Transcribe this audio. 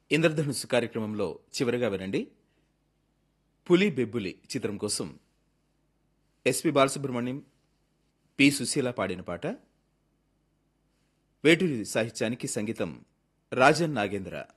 ఇంద్రధనుస్సు కార్యక్రమంలో చివరగా వినండి. పులి బెబ్బులి చిత్రం కోసం ఎస్పి బాలసుబ్రహ్మణ్యం, పి సుశీల పాడిన పాట. వేటూరి సాహిత్యానికి సంగీతం రాజన్ నాగేంద్ర.